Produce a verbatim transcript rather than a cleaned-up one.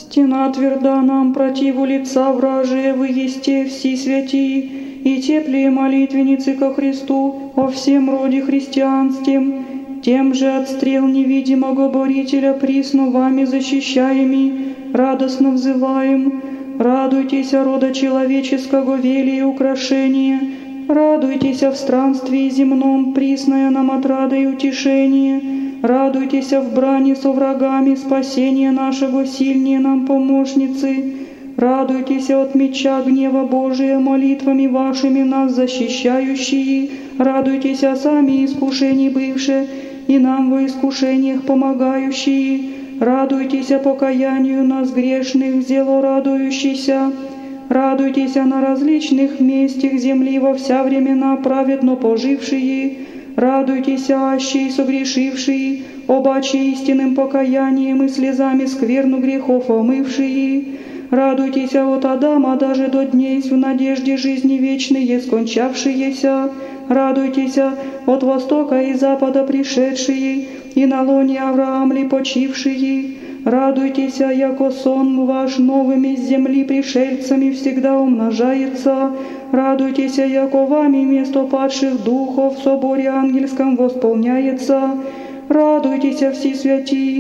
Стена тверда нам противу лица вражие, вы есте все святии, и теплее молитвенницы ко Христу о всем роде христианским, тем же от стрел невидимого борителя присно вами защищаеми, радостно взываем. Радуйтесь, рода человеческого велия и украшения, радуйтесь в странстве земном, присное нам отрада и утешение, радуйтесь в брани со врагами, спасение нашего сильнее нам помощницы, радуйтесь от меча гнева Божия, молитвами вашими нас защищающие, радуйтесь сами искушений бывшие, и нам во искушениях помогающие, радуйтесь покаянию нас грешных, зело радующийся, радуйтесь на различных местах земли во вся времена праведно пожившие, радуйтесь, аще и согрешившие, обаче истинным покаянием и слезами скверну грехов омывшие, радуйтесь от Адама даже до дней в надежде жизни вечной скончавшиеся, радуйтесь от востока и запада пришедшие, и на лоне Авраам ли почившие, радуйтесь, яко сон ваш новыми с земли пришельцами всегда умножается, радуйтесь, яко вами место падших духов в соборе ангельском восполняется, радуйтесь, все святии.